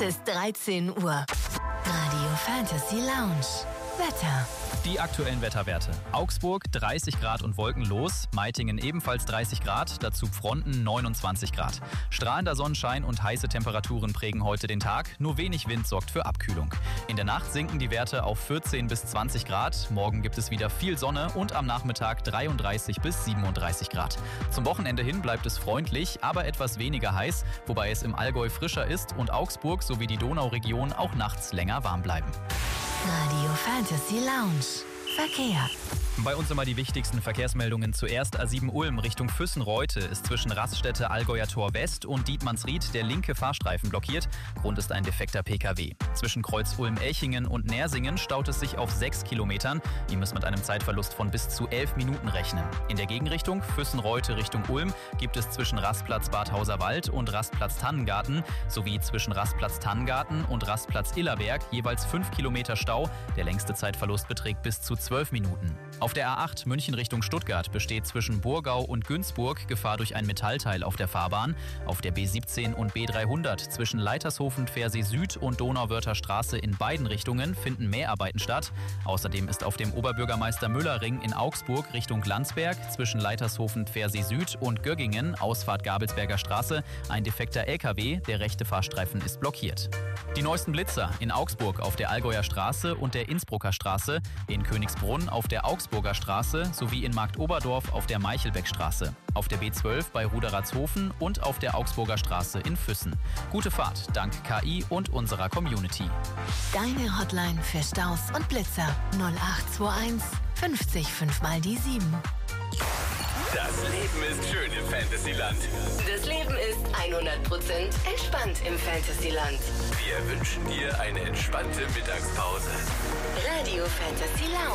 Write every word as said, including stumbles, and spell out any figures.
ist dreizehn Uhr. Radio Fantasy Lounge. Wetter. Die aktuellen Wetterwerte. Augsburg dreißig Grad und wolkenlos, Meitingen ebenfalls dreißig Grad, dazu Pfronten neunundzwanzig Grad. Strahlender Sonnenschein und heiße Temperaturen prägen heute den Tag, nur wenig Wind sorgt für Abkühlung. In der Nacht sinken die Werte auf vierzehn bis zwanzig Grad, morgen gibt es wieder viel Sonne und am Nachmittag dreiunddreißig bis siebenunddreißig Grad. Zum Wochenende hin bleibt es freundlich, aber etwas weniger heiß, wobei es im Allgäu frischer ist und Augsburg sowie die Donauregion auch nachts länger warm bleiben. Radio Fantasy Lounge. Verkehr. Bei uns immer die wichtigsten Verkehrsmeldungen. Zuerst A sieben Ulm Richtung Füssen-Reute ist zwischen Raststätte Allgäuer Tor West und Dietmannsried der linke Fahrstreifen blockiert. Grund ist ein defekter P K W. Zwischen Kreuz Ulm-Elchingen und Nersingen staut es sich auf sechs Kilometern. Ihr müsst mit einem Zeitverlust von bis zu elf Minuten rechnen. In der Gegenrichtung Füssen-Reute Richtung Ulm gibt es zwischen Rastplatz Badhauser Wald und Rastplatz Tannengarten sowie zwischen Rastplatz Tannengarten und Rastplatz Illerberg jeweils fünf Kilometer Stau. Der längste Zeitverlust beträgt bis zu zwölf Minuten. Auf der A acht München Richtung Stuttgart besteht zwischen Burgau und Günzburg Gefahr durch ein Metallteil auf der Fahrbahn. Auf der B siebzehn und B dreihundert zwischen Leitershofen, Pfersee Süd und Donauwörther Straße in beiden Richtungen finden Mäharbeiten statt. Außerdem ist auf dem Oberbürgermeister-Müller-Ring in Augsburg Richtung Landsberg zwischen Leitershofen, Pfersee Süd und Göggingen, Ausfahrt Gabelsberger Straße, ein defekter L K W, der rechte Fahrstreifen ist blockiert. Die neuesten Blitzer in Augsburg auf der Allgäuer Straße und der Innsbrucker Straße, in Königsbrunn auf der Augsburger Straße sowie in Marktoberdorf auf der Meichelbeckstraße, auf der B zwölf bei Ruderatzhofen und auf der Augsburger Straße in Füssen. Gute Fahrt dank K I und unserer Community. Deine Hotline für Staus und Blitzer null acht zwei eins fünfzig fünf mal die sieben. Das Leben ist schön im Fantasyland. Das Leben ist hundert Prozent entspannt im Fantasyland. Wir wünschen dir eine entspannte Mittagspause. Radio Fantasy Lounge.